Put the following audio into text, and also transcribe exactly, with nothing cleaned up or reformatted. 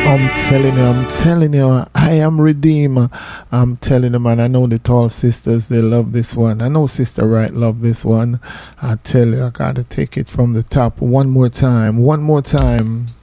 I'm telling you, I'm telling you, I am redeemed. I'm telling you, man, I know the tall sisters, they love this one. I know Sister Wright love this one. I tell you, I gotta take it from the top one more time, one more time.